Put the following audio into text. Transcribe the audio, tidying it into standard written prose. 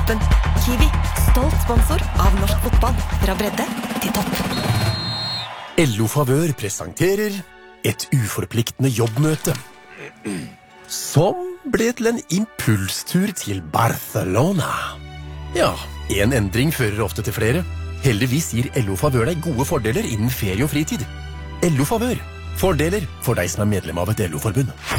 Fotballkampen. Kiwi, stolt sponsor av norsk fotball. Fra bredde til topp. LO Favør presenterer et uforpliktende jobbmøte, som ble til en impulstur til Barcelona. Ja, en endring fører ofte til flere. Heldigvis gir LO Favør deg gode fordeler innen ferie og fritid. LO Favør. Fordeler for deg som er medlem av et LO-forbund.